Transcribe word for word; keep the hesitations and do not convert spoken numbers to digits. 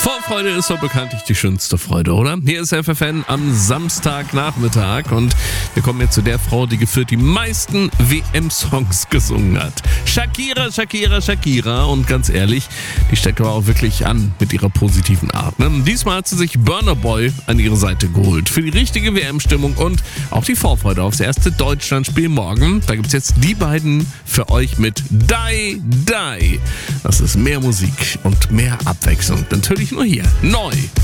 Vorfreude ist so bekanntlich die schönste Freude, oder? Hier ist F F N am Samstagnachmittag und wir kommen jetzt zu der Frau, die gefühlt die meisten W M-Songs gesungen hat. Shakira, Shakira, Shakira. Und ganz ehrlich, die steckt aber auch wirklich an mit ihrer positiven Art. Ne? Diesmal hat sie sich Burna Boy an ihre Seite geholt. Für die richtige W M-Stimmung und auch die Vorfreude aufs erste Deutschlandspiel morgen. Da gibt es jetzt die beiden für euch mit Die, Die. Das ist mehr Musik und mehr Abwechslung. Natürlich nur hier. Neu